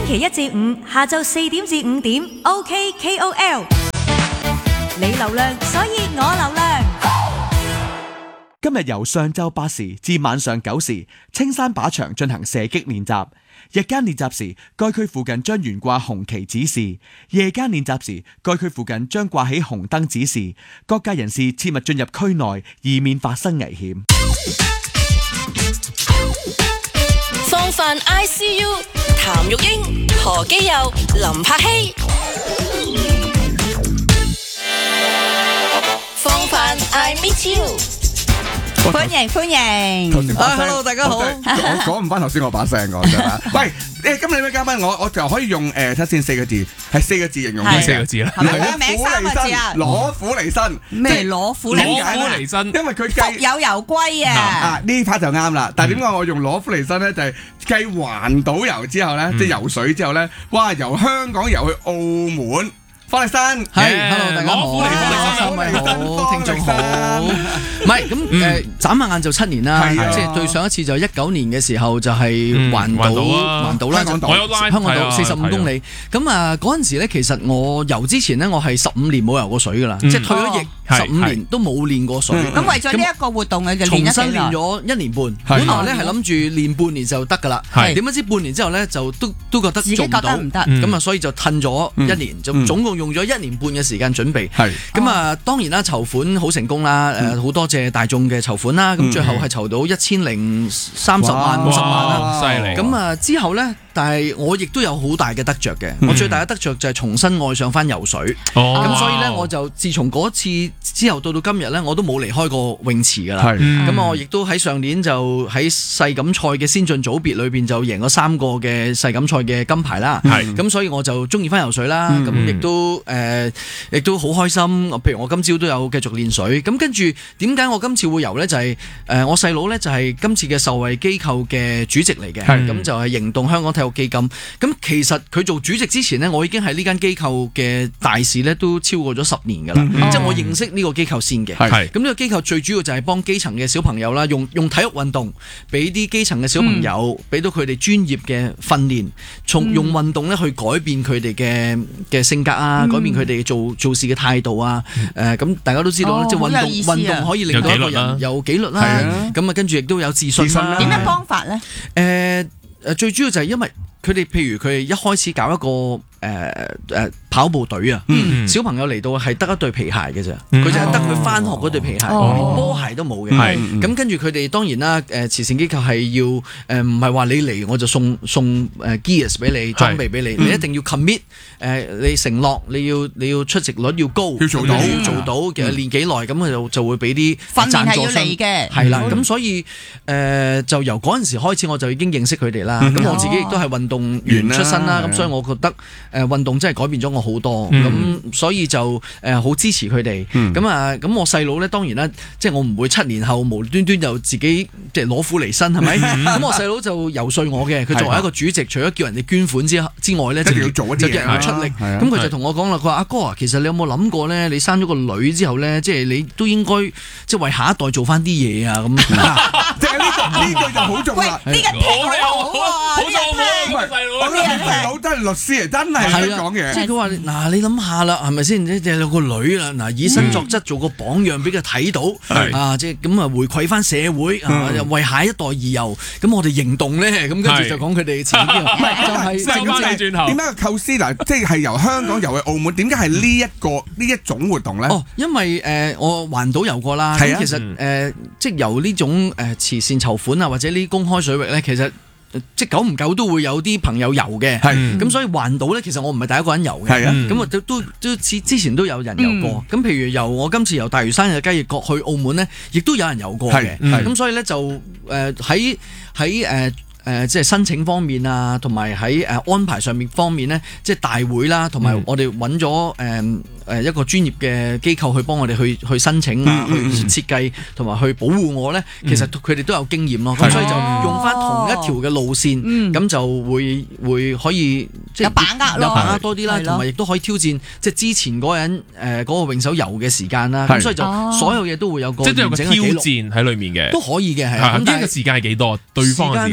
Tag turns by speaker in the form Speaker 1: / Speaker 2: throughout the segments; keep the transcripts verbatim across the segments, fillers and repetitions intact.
Speaker 1: 期一至五下晝四點至五點 ，OK K O L。你流量，所以我流量。
Speaker 2: 今日由上晝八時至晚上九時，青山靶場進行射擊練習。日間練習時，該區附近將懸掛紅旗指示；夜間練習時，該區附近將掛起紅燈指示。各界人士切勿進入區內，以免發生危險。
Speaker 3: 放飯 I C U， 譚玉英、何基佑、林柏希。放飯 I Meet You。
Speaker 4: 歡迎歡迎，
Speaker 5: 啊
Speaker 4: hello 大家好。
Speaker 5: 我講唔翻頭先我把聲我真係。喂，誒今日呢位嘉賓，我我就可以用誒睇先四個字，係四個字形容嘅。
Speaker 6: 四個字啦。
Speaker 4: 係咪佢名三個字啊？
Speaker 5: 攞苦離身。
Speaker 4: 咩攞苦離身？
Speaker 6: 攞苦離身，
Speaker 5: 因為佢計
Speaker 4: 福有攸歸啊！
Speaker 5: 啊呢 part 就啱啦。但係點解我用攞苦離身咧？就係計環島遊之後咧，即係游水之後咧，哇！由香港游去澳門。方力申，
Speaker 7: 係 ，hello 大家好，
Speaker 6: 攞苦離身，
Speaker 7: 三位好，聽眾好，唔係咁誒，眨下眼就七年啦，即係對上一次就一九年嘅時候就係環島環島啦，香港島，香港島四十五公里，咁啊嗰陣時咧，其實我游之前咧，我係十五年冇游過水噶啦，即係退咗役十五年都冇練過水。
Speaker 4: 咁為咗呢一個活動嘅就
Speaker 7: 重新練咗一年半，本來咧係諗住練半年就得噶啦，點不知半年之後咧就都都覺得做唔到，咁啊所以就褪咗一年，就總共用咗一年半嘅時間準備，係咁啊，當然啦，籌款好成功啦，誒好多謝大眾嘅籌款啦，咁最後係籌到一千零三十萬五十萬啦，
Speaker 6: 犀利！
Speaker 7: 咁啊之後咧，但係我亦都有好大嘅得着嘅，我最大嘅得着就係重新愛上翻游水，咁所以咧我就自從嗰次之後到到今日咧，我都冇離開過泳池噶啦，咁我亦都喺上年就喺世錦賽嘅先進組別裏邊就贏咗三個嘅世錦賽嘅金牌啦，咁所以我就中意翻游水啦，咁亦都誒。誒，亦都好開心。譬如我今朝都有繼續練水。咁跟住點解我今次會游呢？就係、是、誒、呃，我細佬呢，就係今次嘅受惠機構嘅主席嚟嘅。咁就係盈動香港體育基金。咁其實佢做主席之前呢，我已經喺呢間機構嘅大使呢都超過咗十年㗎啦。嗯、即係我認識呢個機構先嘅。咁呢個機構最主要就係幫基層嘅小朋友啦，用用體育運動俾啲基層嘅小朋友，俾、嗯、到佢哋專業嘅訓練，從用運動呢去改變佢哋嘅嘅性格啊，嗯、改變佢哋做做事嘅態度啊，誒咁大家都知道啦，即係運動運動可以令到一個人有紀律啦，咁啊跟住亦都有自信啦。
Speaker 4: 點樣方法咧？
Speaker 7: 誒誒最主要就係因為佢哋譬如佢哋一開始搞一個誒誒跑步隊啊，小朋友嚟到係得一對皮鞋嘅啫，佢就係得佢翻學嗰對皮鞋，波鞋都冇嘅。咁跟住佢哋當然啦，誒慈善機構係要誒唔係話你嚟我就送送誒 gears 俾你，裝備俾你，你一定要 commit 誒你承諾你要你要出席率要高，
Speaker 5: 要做到
Speaker 7: 要做到，其實練幾耐咁佢就就會俾啲
Speaker 4: 訓練係要嚟嘅，
Speaker 7: 係啦。咁所以誒就由嗰陣時開始我就已經認識佢哋啦。咁我自己亦都係運動員出身啦，咁所以我覺得誒運動真係改變咗我好多，咁、嗯、所以就誒好、呃、支持佢哋。咁啊、嗯，咁我細佬咧當然啦，即係我唔會七年後無端端就自己即係攞苦離身，係咪？咁我細佬就游說我嘅，佢作為一個主席，除咗叫人哋捐款之之外咧，就要做一啲嘢，就要出力。咁佢就同我講啦，佢話阿哥啊，其實你有冇諗過咧？你生咗個女之後咧，即係你都應該即係為下一代做翻啲嘢啊咁。
Speaker 5: 即係呢句呢句就好重要啦。
Speaker 4: 呢個聽好好啊，呢個聽。
Speaker 5: 我呢個細佬真係律師嚟，真係識講嘢。
Speaker 7: 即係佢話嗱，你諗下啦，係咪先？你有個女啦，嗱，以身作則，做個榜樣俾佢睇到，啊，即係咁啊，回饋翻社會啊，又為下一代而遊。咁我哋行動咧，咁跟住就講佢哋前邊。唔係，就係
Speaker 6: 收翻你轉頭。
Speaker 5: 點解個構思嗱，即係由香港遊去澳門？點解係呢一個呢一種活動咧？
Speaker 7: 哦，因為誒我環島遊過啦，咁其實誒即係由呢種誒慈善籌款啊，或者呢啲公開水域咧，其實。即係久唔久都會有啲朋友遊嘅，咁所以環島咧，其實我唔係第一個人遊嘅，咁啊都都都之前都有人遊過，咁譬如由我今次由大嶼山嘅雞翼角去澳門咧，亦都有人遊過嘅，咁所以咧就誒喺喺誒。誒、呃、即係申請方面啊，同埋喺誒安排上面方面咧，即係大會啦，同埋我哋揾咗誒誒一個專業嘅機構去幫我哋去去申請啊，嗯、去設計同埋去保護我咧。其實佢哋都有經驗咯，咁、嗯、所以就用翻同一條嘅路線，咁、嗯、就會會可以即係
Speaker 4: 有把握咯，
Speaker 7: 有把握多啲啦，同埋亦都可以挑戰即係之前嗰人誒嗰、呃嗰個泳手遊嘅時間啦。咁所以就所有嘢都會有個
Speaker 6: 即係都有個挑戰喺裡面嘅，
Speaker 7: 都可以嘅係。
Speaker 6: 咁呢個時間係幾多？對方嘅時間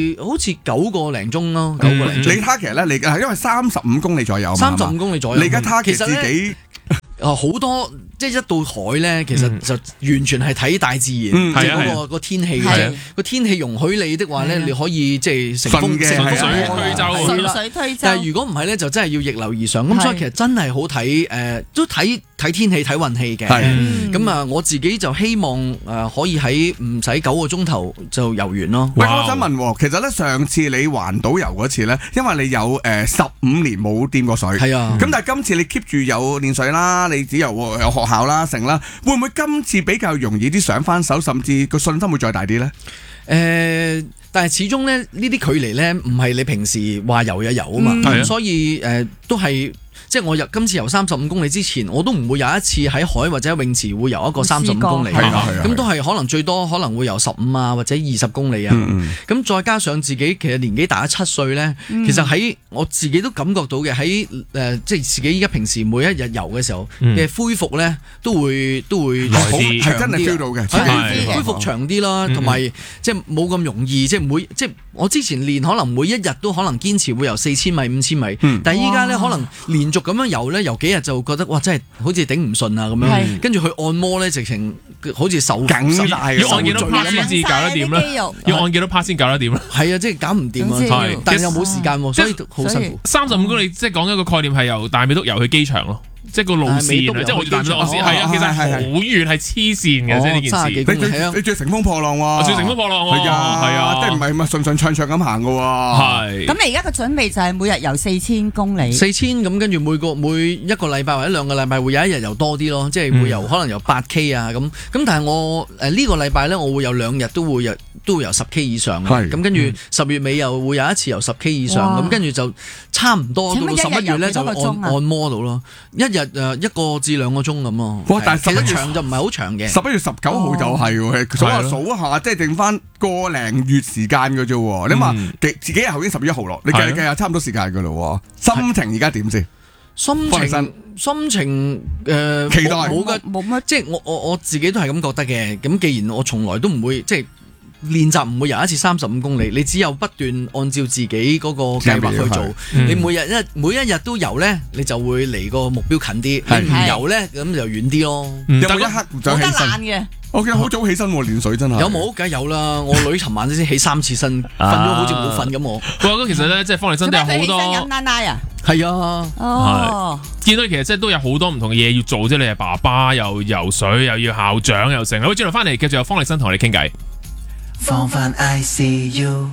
Speaker 7: 係好似九個零鐘咯，九個零鐘。
Speaker 5: 你 target 咧，你係因為三十五公里左右嘛，
Speaker 7: 三十五公里左右。
Speaker 5: 你而家 target
Speaker 7: 其實
Speaker 5: 自己。
Speaker 7: 啊，好多即係一到海咧，其實就完全係睇大自然，
Speaker 5: 嗯
Speaker 7: 即係
Speaker 4: 係啊
Speaker 7: 嗰個個天氣
Speaker 4: 係啊
Speaker 7: 嘅個天氣容許你的話咧，你可以即係乘風
Speaker 5: 順嘅
Speaker 7: 乘
Speaker 5: 係啊
Speaker 4: 順水推舟
Speaker 7: 係啦
Speaker 4: 係啦
Speaker 6: 順水推舟。
Speaker 7: 但係如果唔係咧，就真係要逆流而上。咁所以其實真係好睇誒，都睇睇天氣睇運氣嘅。
Speaker 5: 係
Speaker 6: 嗯
Speaker 7: 咁啊，我自己就希望誒可以喺唔使九個鐘頭就遊完咯。
Speaker 5: 喂，
Speaker 4: 哇
Speaker 5: 我想問喎，其實咧上次你環島遊嗰次咧，因為你有誒十五年冇掂過水，
Speaker 7: 係啊
Speaker 5: 咁但係今次你 keep 住有練水啦，你只有有學校啦，成啦，會唔會今次比較容易啲上翻手，甚至個信心會再大啲咧？
Speaker 7: 誒、但係始終咧呢啲距離咧唔係你平時話遊就遊啊嘛，
Speaker 6: 嗯
Speaker 4: 係啊
Speaker 7: 咁所以誒、都係。即係我入今次游三十五公里之前，我都唔會有一次喺海或者泳池會游一個三十五公里，
Speaker 6: 試過
Speaker 5: 係啊係啊
Speaker 7: 咁都係可能最多可能會游十五啊或者二十公里啊。
Speaker 5: 嗯
Speaker 7: 咁再加上自己其實年紀大咗七歲咧，其實喺我自己都感覺到嘅喺誒即係自己依家平時每一日游嘅時候
Speaker 4: 嗯
Speaker 7: 嘅恢復咧，都會都會
Speaker 4: 耐
Speaker 7: 好
Speaker 4: 啲
Speaker 5: 係真係 feel
Speaker 7: 長啲啊
Speaker 5: 到嘅，
Speaker 7: 係
Speaker 4: 係
Speaker 7: 恢復長啲啦，同埋即係冇咁容易，即係每即係我之前練可能每一日都可能堅持會游四千米、五千米，
Speaker 5: 嗯
Speaker 7: 但係依家咧
Speaker 6: 哇
Speaker 7: 可能連續咁樣游咧，游幾日就覺得哇真係好似頂唔順啊咁樣，
Speaker 6: 係
Speaker 7: 跟住去按摩咧，直情好似受受
Speaker 5: 梗係
Speaker 4: 要按幾多
Speaker 7: 受
Speaker 4: part
Speaker 7: 罪咁啊
Speaker 4: 先至搞得掂咧？要按幾多 part 先搞得掂咧？
Speaker 7: 係啊，即係搞唔掂
Speaker 6: 總之
Speaker 7: 啊
Speaker 4: 係，
Speaker 7: 但係又冇時間喎，所以好辛苦。
Speaker 4: 三十五公里即係講一個概念係由大美督游去機場咯，即係個路線啊，即係我住大美督，我知
Speaker 7: 哦
Speaker 4: 係啊，其實
Speaker 5: 係係係
Speaker 4: 好遠係黐線嘅，即係呢件
Speaker 7: 哦三十幾
Speaker 4: 事。
Speaker 5: 你最
Speaker 7: 公里係啊
Speaker 5: 你最乘風破浪喎，
Speaker 4: 我最乘風破浪喎，
Speaker 5: 係啊
Speaker 4: 係啊，
Speaker 5: 即係唔係咪順順暢暢咁行嘅喎？
Speaker 4: 係
Speaker 6: 咁你而家嘅準備就係每日游四千公里。
Speaker 7: 四千咁，跟住每個每一個禮拜或者兩個禮拜會有一日游多啲咯，即係會游可能游八 K 啊咁。咁但係我誒呢個禮拜咧，我會有兩日都會游都會游十 K 以上嘅。
Speaker 5: 係
Speaker 7: 咁跟住十月尾又會有一次游十 K 以上，
Speaker 6: 哇
Speaker 7: 咁跟住就差唔多到到
Speaker 6: 請問一日
Speaker 7: 十一月咧就
Speaker 6: 游幾多個鐘啊
Speaker 7: 按按摩到咯，一日誒一個至兩個鐘咁咯。
Speaker 5: 哇但係
Speaker 7: 其實
Speaker 5: 十一月
Speaker 7: 長就唔係好長嘅。
Speaker 5: 十一月十九號就係喎，數下數下，即係剩翻個零月時間嘅啫喎。你話
Speaker 4: 嗯
Speaker 5: 幾自己日後已經十一號咯，你計
Speaker 4: 係啊
Speaker 5: 計下差唔多時間嘅咯喎。心情而家點先？
Speaker 7: 心
Speaker 5: 方力申
Speaker 7: 情心情誒
Speaker 5: 期待
Speaker 7: 冇冇嘅。
Speaker 6: 冇乜
Speaker 7: 即係我我我自己都係咁覺得嘅。咁既然我從來都唔會即係練習唔會游一次三十五公里，你只有不斷按照自己嗰個計劃去做。
Speaker 4: 嗯
Speaker 7: 你每日一每一日都游咧，你就會離個目標近啲。
Speaker 5: 係
Speaker 7: 你唔游咧，咁就遠啲咯。
Speaker 5: 有冇一
Speaker 4: 嗯但係
Speaker 5: 刻唔
Speaker 6: 冇得
Speaker 5: 想起身
Speaker 6: 懶？嘅。
Speaker 5: 我見好早起身喎，練水真係。
Speaker 7: 有冇？梗係有啦！我女尋晚先起三次身，瞓咗好似冇瞓咁我。
Speaker 4: 喂，咁其實咧，即係方力申都有好
Speaker 6: 做咩佢起身飲
Speaker 4: 多
Speaker 6: 奶奶啊？
Speaker 7: 係啊，
Speaker 6: 哦，
Speaker 4: 見到其實即係都有好多唔同嘅嘢要做啫。你係爸爸又游水，又要校長又成。好，轉頭翻嚟繼續有方力申同我哋傾偈。
Speaker 8: 放翻 I C U。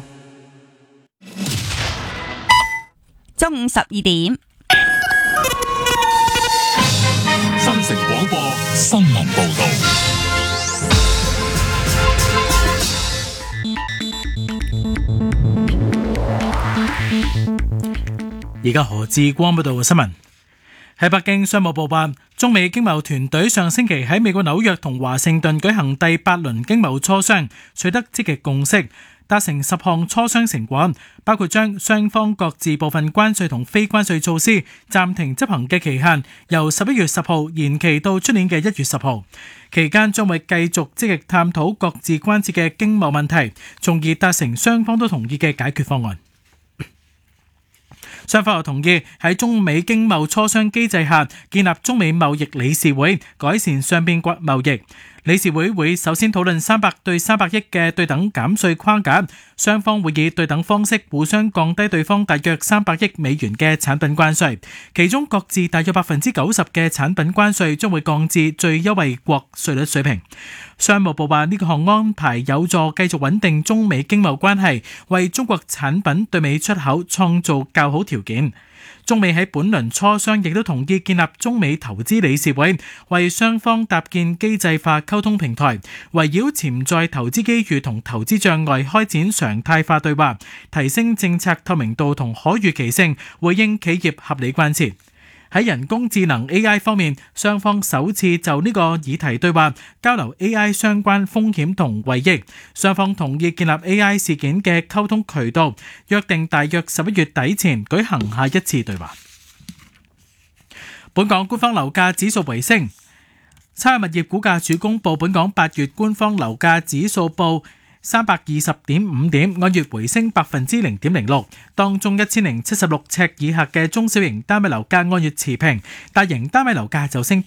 Speaker 6: 中午十二點。
Speaker 9: 新城廣播新聞報道。
Speaker 10: 而家何志光報道嘅新聞。喺北京，商務部話，中美經貿團隊上星期喺美國紐約同華盛頓舉行第八輪經貿磋商，取得積極共識，達成十項磋商成果，包括將雙方各自部分關稅同非關稅措施暫停執行嘅期限由十一月十號延期到出年嘅一月十號。期間將會繼續積極探討各自關切嘅經貿問題，從而達成雙方都同意嘅解決方案。雙方又同意喺中美經貿磋商機制下建立中美貿易理事會，改善雙邊貿易。理事會會首先討論三百對三百億嘅對等減稅框架，雙方會以對等方式互相降低對方大約三百億美元嘅產品關稅，其中各自大約百分之九十嘅產品關稅將會降至最優惠國稅率水平。商務部話呢個項安排有助繼續穩定中美經貿關係，為中國產品對美出口創造較好條件。中美喺本輪磋商亦都同意建立中美投資理事會，為雙方搭建機制化溝通平台，圍繞潛在投資機遇同投資障礙開展常態化對話，提升政策透明度同可預期性，回應企業合理關切。喺人工智能 A I 方面，雙方首次就呢個議題對話，交流 A I 相關風險同惠益。雙方同意建立 A I 事件嘅溝通渠道，約定大約十一月底前舉行下一次對話。本港官方樓價指數回升，差餉物業估價署公佈本港八月官方樓價指數報三百二十點五點，按月回升百分之零點零六。當中一千零七十六尺以下嘅中小型單位樓價按月持平，大型單位樓價就升